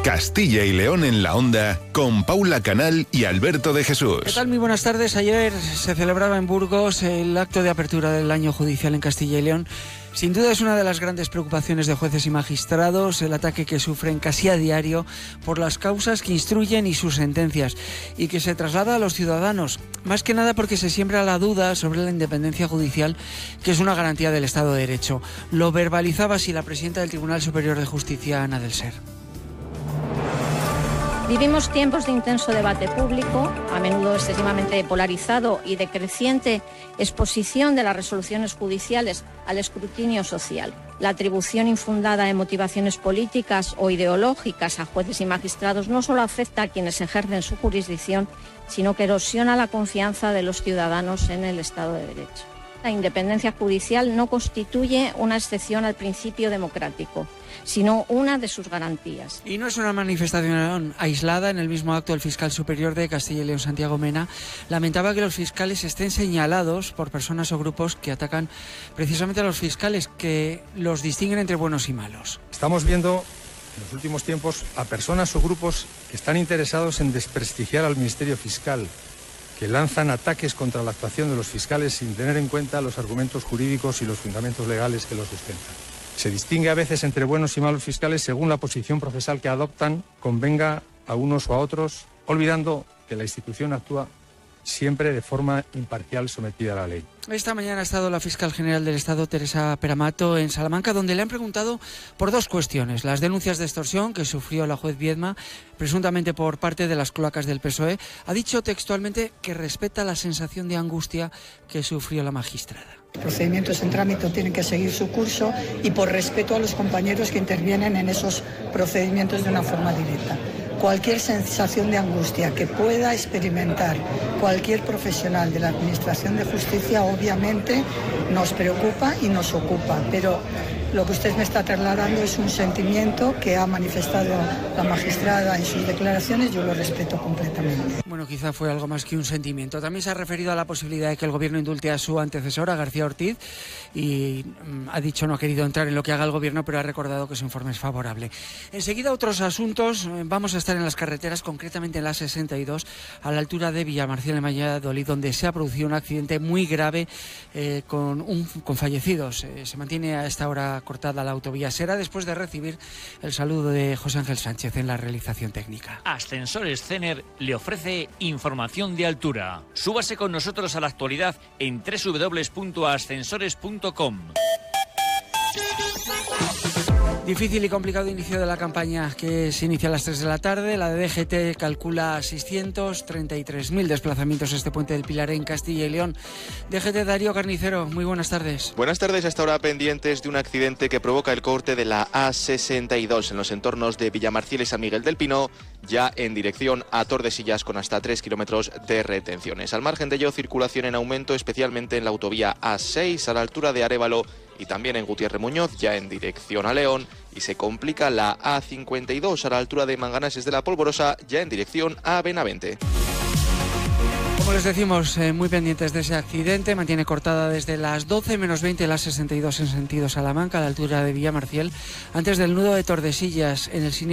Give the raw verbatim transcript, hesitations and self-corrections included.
Castilla y León en la Onda, con Paula Canal y Alberto de Jesús. ¿Qué tal? Muy buenas tardes. Ayer se celebraba en Burgos el acto de apertura del año judicial en Castilla y León. Sin duda es una de las grandes preocupaciones de jueces y magistrados, el ataque que sufren casi a diario por las causas que instruyen y sus sentencias, y que se traslada a los ciudadanos, más que nada porque se siembra la duda sobre la independencia judicial, que es una garantía del Estado de Derecho. Lo verbalizaba así la presidenta del Tribunal Superior de Justicia, Ana del Ser. Vivimos tiempos de intenso debate público, a menudo excesivamente polarizado y de creciente exposición de las resoluciones judiciales al escrutinio social. La atribución infundada de motivaciones políticas o ideológicas a jueces y magistrados no solo afecta a quienes ejercen su jurisdicción, sino que erosiona la confianza de los ciudadanos en el Estado de Derecho. La independencia judicial no constituye una excepción al principio democrático, sino una de sus garantías. Y no es una manifestación aislada. En el mismo acto, el fiscal superior de Castilla y León, Santiago Mena, lamentaba que los fiscales estén señalados por personas o grupos que atacan precisamente a los fiscales, que los distinguen entre buenos y malos. Estamos viendo en los últimos tiempos a personas o grupos que están interesados en desprestigiar al Ministerio Fiscal, que lanzan ataques contra la actuación de los fiscales sin tener en cuenta los argumentos jurídicos y los fundamentos legales que los sustentan. Se distingue a veces entre buenos y malos fiscales según la posición procesal que adoptan, convenga a unos o a otros, olvidando que la institución actúa siempre de forma imparcial, sometida a la ley. Esta mañana ha estado la fiscal general del Estado, Teresa Peramato, en Salamanca, donde le han preguntado por dos cuestiones: las denuncias de extorsión que sufrió la juez Viedma, presuntamente por parte de las cloacas del P S O E. Ha dicho textualmente que respeta la sensación de angustia que sufrió la magistrada. Los procedimientos en trámite tienen que seguir su curso, y por respeto a los compañeros que intervienen en esos procedimientos de una forma directa. Cualquier sensación de angustia que pueda experimentar cualquier profesional de la Administración de Justicia obviamente nos preocupa y nos ocupa, pero lo que usted me está trasladando es un sentimiento que ha manifestado la magistrada en sus declaraciones. Yo lo respeto completamente. Bueno, quizá fue algo más que un sentimiento. También se ha referido a la posibilidad de que el Gobierno indulte a su antecesora, García Ortiz, y mm, ha dicho no ha querido entrar en lo que haga el Gobierno, pero ha recordado que su informe es favorable. Enseguida, otros asuntos. Vamos a estar en las carreteras, concretamente en la sesenta y dos, a la altura de Villamarcial en Valladolid, donde se ha producido un accidente muy grave eh, con, un, con fallecidos. Eh, se mantiene a esta hora cortada la autovía. Será después de recibir el saludo de José Ángel Sánchez en la realización técnica. Ascensores Cener le ofrece información de altura. Súbase con nosotros a la actualidad en doble u doble u doble u punto ascensores punto com. Difícil y complicado inicio de la campaña, que se inicia a las tres de la tarde. La de D G T calcula seiscientos treinta y tres mil desplazamientos este puente del Pilar en Castilla y León. D G T, Darío Carnicero, muy buenas tardes. Buenas tardes. Hasta ahora pendientes de un accidente que provoca el corte de la A sesenta y dos en los entornos de Villamarcial y San Miguel del Pino, ya en dirección a Tordesillas, con hasta tres kilómetros de retenciones. Al margen de ello, circulación en aumento, especialmente en la autovía A seis a la altura de Arévalo, y también en Gutiérrez Muñoz, ya en dirección a León, y se complica la A cincuenta y dos a la altura de Manganases de la Polvorosa, ya en dirección a Benavente. Como les decimos, eh, muy pendientes de ese accidente. Mantiene cortada desde las doce menos veinte la sesenta y dos en sentido Salamanca, a la altura de Villamarcial, antes del nudo de Tordesillas, en el